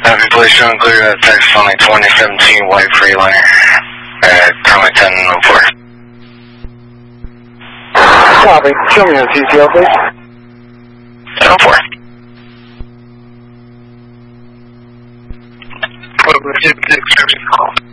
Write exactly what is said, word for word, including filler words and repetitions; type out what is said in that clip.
Copy, please show and clear that text on a twenty seventeen white Freightliner at runway ten oh four. Copy. Show me the T C L, please. ten oh four. What was the description call?